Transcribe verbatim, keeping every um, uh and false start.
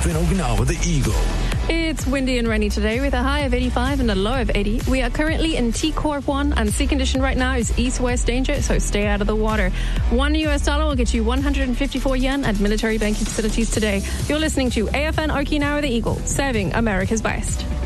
Live in Okinawa, the Eagle. It's windy and rainy today with a high of eighty-five and a low of eighty. We are currently in T Corp one and sea condition right now is east-west danger, so stay out of the water. One U S dollar will get you one hundred fifty-four yen at military banking facilities today. You're listening to A F N Okinawa, the Eagle, serving America's best.